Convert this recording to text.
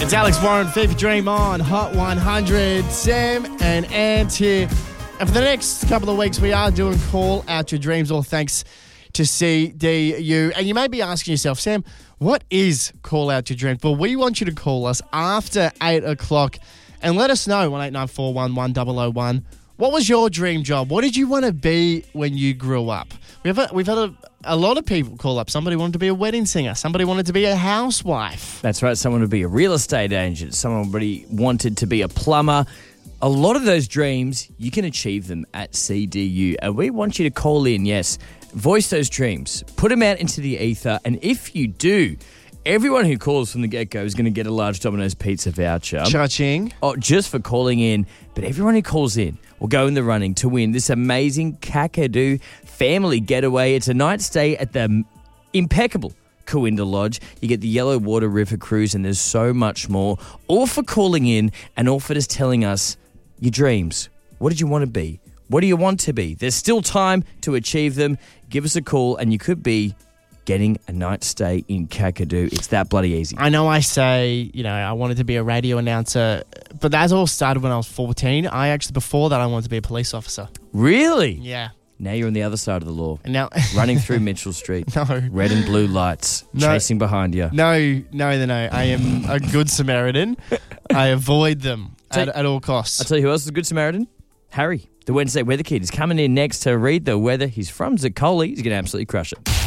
It's Alex Warren, FIFA Dream on Hot 100. Sam and Ant here. And for the next couple of weeks, we are doing Call Out Your Dreams, all thanks to CDU. And you may be asking yourself, Sam, what is Call Out Your Dreams? Well, we want you to call us after 8 o'clock and let us know, 1-894-11001. What was your dream job? What did you want to be when you grew up? We've had a lot of people call up. Somebody wanted to be a wedding singer. Somebody wanted to be a housewife. That's right. Someone would be a real estate agent. Somebody wanted to be a plumber. A lot of those dreams, you can achieve them at CDU. And we want you to call in, yes. Voice those dreams. Put them out into the ether. And if you do, everyone who calls from the get-go is going to get a large Domino's pizza voucher. Cha-ching. Oh, just for calling in. But everyone who calls in will go in the running to win this amazing Kakadu family getaway. It's a night stay at the impeccable Coinda Lodge. You get the Yellow Water River Cruise, and there's so much more. All for calling in and all for just telling us your dreams. What did you want to be? What do you want to be? There's still time to achieve them. Give us a call and you could be getting a night stay in Kakadu. It's that bloody easy. I know I say, I wanted to be a radio announcer, but that all started when I was 14. Before that, I wanted to be a police officer. Really? Yeah. Now you're on the other side of the law. And now running through Mitchell Street. No. Red and blue lights chasing behind you. No. I am a good Samaritan. I avoid them at all costs. I'll tell you who else is a good Samaritan. Harry, the Wednesday Weather Kid, is coming in next to read the weather. He's from Zicoli. He's going to absolutely crush it.